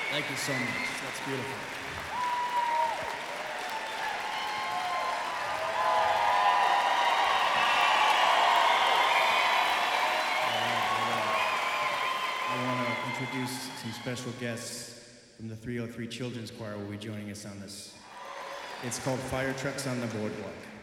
Thank you so much. That's beautiful. I want to introduce some special guests from the 303 Children's Choir will be joining us on this. It's called Fire Trucks on the Boardwalk.